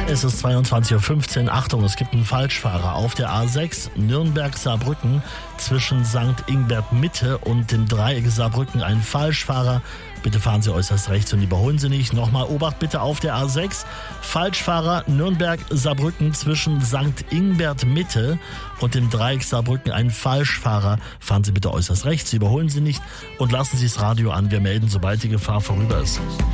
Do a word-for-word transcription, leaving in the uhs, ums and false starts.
Es ist zweiundzwanzig Uhr fünfzehn. Achtung, es gibt einen Falschfahrer auf der A sechs Nürnberg-Saarbrücken zwischen Sankt Ingbert Mitte und dem Dreieck Saarbrücken. Ein Falschfahrer. Bitte fahren Sie äußerst rechts und überholen Sie nicht. Nochmal Obacht bitte auf der A sechs. Falschfahrer Nürnberg-Saarbrücken zwischen Sankt Ingbert Mitte und dem Dreieck Saarbrücken. Ein Falschfahrer. Fahren Sie bitte äußerst rechts, überholen Sie nicht und lassen Sie das Radio an. Wir melden, sobald die Gefahr vorüber ist.